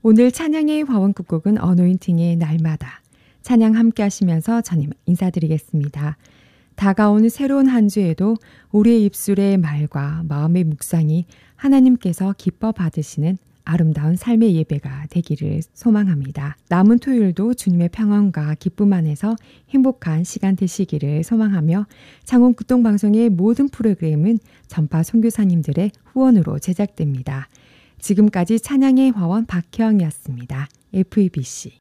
오늘 찬양의 화원 끝곡은 어노인팅의 날마다. 찬양 함께 하시면서 저는 인사드리겠습니다. 다가오는 새로운 한 주에도 우리의 입술의 말과 마음의 묵상이 하나님께서 기뻐 받으시는 아름다운 삶의 예배가 되기를 소망합니다. 남은 토요일도 주님의 평안과 기쁨 안에서 행복한 시간 되시기를 소망하며 창원극동방송의 모든 프로그램은 전파 선교사님들의 후원으로 제작됩니다. 지금까지 찬양의 화원 박혜영이었습니다. FEBC